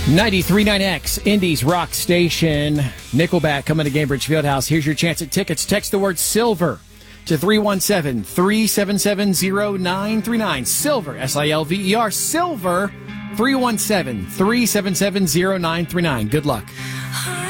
93.9X, Indy's rock station. Nickelback coming to Gainbridge Fieldhouse. Here's your chance at tickets. Text the word silver to 317-377-0939. Silver, S-I-L-V-E-R, silver, 317-377-0939. Good luck.